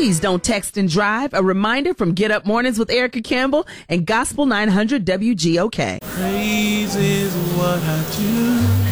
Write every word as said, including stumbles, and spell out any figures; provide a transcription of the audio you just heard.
Please don't text and drive. A reminder from Get Up Mornings with Erica Campbell and Gospel nine hundred W G O K. Praise is what I do.